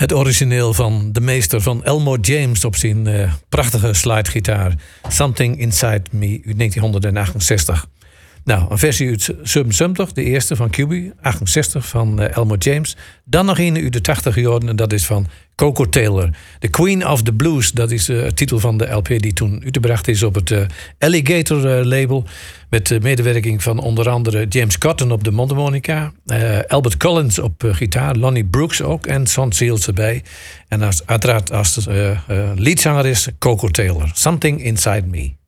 Het origineel van de meester van Elmore James op zijn prachtige slidegitaar. Something Inside Me uit 1968. Nou, een versie uit 77, de eerste van QB, 68 van Elmore James. Dan nog een uit de 80 jaren en dat is van Coco Taylor. The Queen of the Blues, dat is de titel van de LP die toen uitgebracht is op het Alligator label. Met medewerking van onder andere James Cotton op de mondharmonica. Albert Collins op gitaar, Lonnie Brooks ook en Son Seals erbij. En uiteraard als leadzanger is Coco Taylor. Something Inside Me.